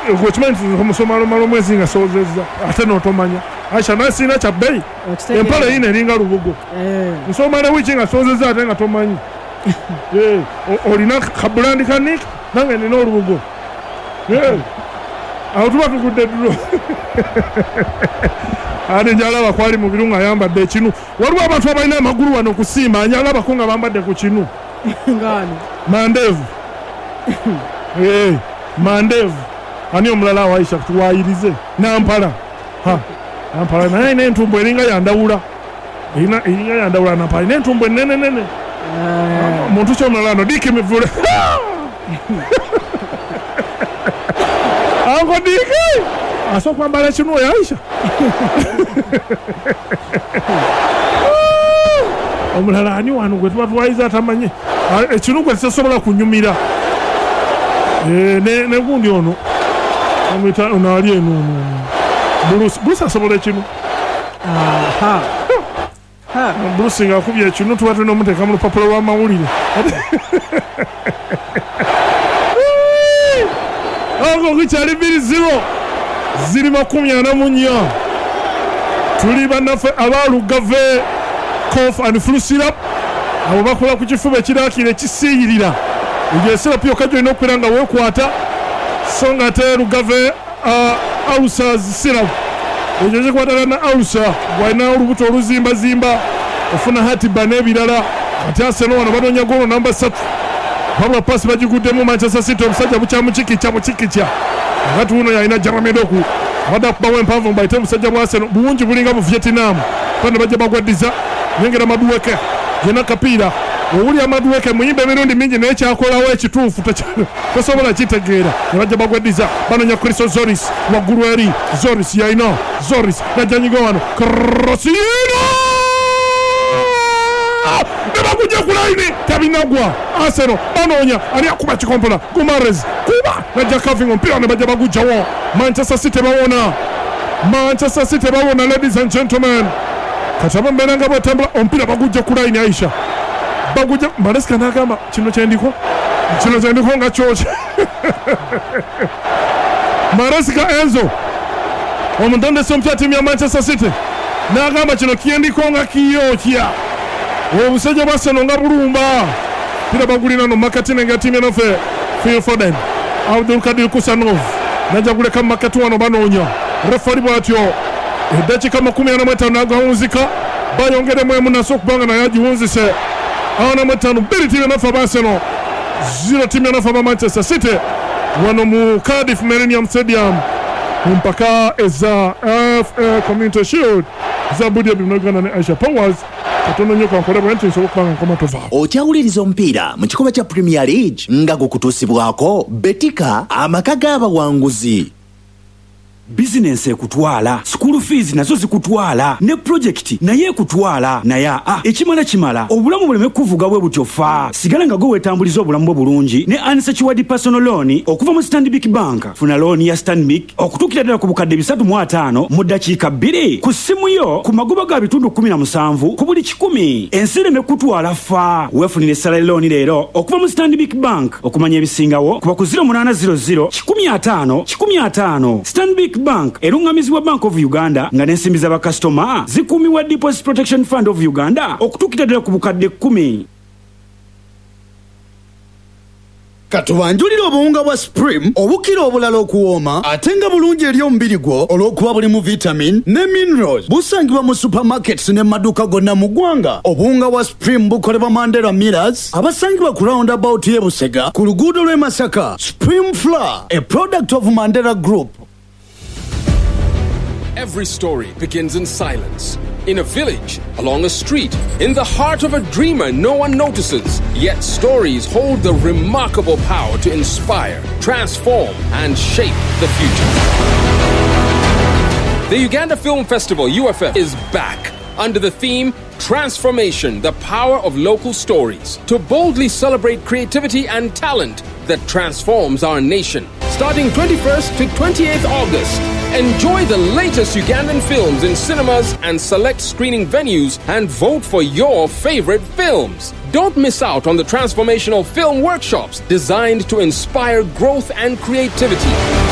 Equipment kumusoma malo mwezi nga sozeza ate notomanya Aisha nasina cha bei empala ine ringa lubugo nsoma le wiki nga sozeza ate nga tomanyi olina kabrandi kanik nange nino lubugo tuba tugudde ddulo ate njala bakwali mu birunga yambadde ekinu waliwo abantu abalina amagulu wano kusiima anyala bakunga bambadde ku kinu ngani mandevu mandevu ani omulala wa Aisha tuwayirize nampala nampala naye n'entumbo eringa yandawula eringa yandawula nampala n'entumbo nene muntu kyomulala no diki mivule ango diki asooka kwambala kino ya Aisha omulala ani wano gwe tuba tuwayiza atamanye ekinu gwe tekisobola kunyumira ne gundi ono amita onali eno Bruce asobola ekinu Bruce nga akubye ekinu tuba tulina omuteeka mu lupapula lw'amawulire ako kikyali 2-0 ziri 44 tuli bannaffe abalugave cough and flu syrup abo bakola ku kifuba ekirakira ekisiyirira egyo syrup yokka gyolina okubeera nga weekwata so nga ate lugave ulcers syrup egyo kikwatana na ulcer bwalina olubuto oluzimbazimba ofuna hatiba n'ebirala ate Arsenal wano banoonya goolo namba 3 Pablo Pasi bagiguddemu Manchester City omusajja bukyamukikica ngati uno yalina Jaramedoku abadde akubawo empanvu mbayite omusajja bwa Arsenal bulungi bulinga mu Vietnam pano bajja bagwaddiza yengera Madueke yena kapiira owuli Amadueke muyimba emirundi mingi naye kyakolawo ekituufu tosobola kitegeera ne bajja bagwaddiza banoonya Christo Zoris waggulu eri Zoris yalina Zoris najjanyiga wano Krosino nebakujja ku layini tabinagwa Arsenal banoonya ani akuba kikompola Gumares kuba najja Calvin omupiira ne bajja bagujjawo Manchester City bawona ladies and gentlemen kataba mbeera nga bwetambula omupiira bagujja ku layini Aisha bagujja Maresca n'agamba kino kyendiko nga kyokya Maresca Enzo omutandesi omupya ttiimu ya Manchester City n'agamba kino kyendiko nga kiyokya obusajja bwa Arsenal nga bulumba pira bagulina no makatine nga timu enofe Phil Foden Abdul Kadir Kusanov najja kuleka makatu wano banoonya refari bwatyo eddakiika 45 n'agawunzika bayongeremu emu naso okubanga naye agiwunzise 45 bbiri timu enofe aba Arsenal 0 timu enofe aba Manchester City wano mu Cardiff Millennium Stadium mpaka eza FA Community Shield za Budia Bimnogana ne Aisha Powers katono nyo kankole bwenti nsobola kubanga nkoma tova okyawuliriza omupiira mu kikoba kya Premier League nga gukutuusibwako Betika amaka g'abawanguzi. Business ekutwala, school fees nazo zikutwala, ne project naye ekutwala, naye ekimala obulamu buleme kuvuga bwe butyofa. Sigala nga gwe wetambuliza obulamu bwo bulungi ne unsecured personal loan okuva mu Stanbic Bank. Funa loan ya Stanbic okutukira ddala ku bukadde 3.5 mu ddakiika 2 ku simu yo ku magoba ga bitundu 17 ku buli 100. Ensi ereme kutwala fa. Weefunire salary loan leero okuva mu Stanbic Bank. Okumanya ebisingawo kuba ku 0800 150 Stanbic Bank erungamizibwa Bank of Uganda nga n'ensimbi z'abakasitoma zikuumiwa Deposit Protection Fund of Uganda okutuukira ddala ku bukadde 10. Katubanjulira obuwunga bwa Supreme obukira obulala okuwooma ate nga bulungi eri omubiri gwo olw'okuba bulimu vitamin ne minerals busangibwa mu supermarkets ne maduuka gonna mu ggwanga. Obuwunga bwa Supreme bukolebwa Mandela Millers abasangibwa ku roundabout y'e Busega ku luguudo lw'e Masaka. Supreme Flour, a product of Mandela Group. Every story begins in silence. In a village, along a street, in the heart of a dreamer no one notices. Yet stories hold the remarkable power to inspire, transform, and shape the future. The Uganda Film Festival, UFF, is back under the theme Transformation, the Power of Local Stories, to boldly celebrate creativity and talent that transforms our nation. Starting 21st to 28th August, enjoy the latest Ugandan films in cinemas and select screening venues and vote for your favorite films. Don't miss out on the transformational film workshops designed to inspire growth and creativity.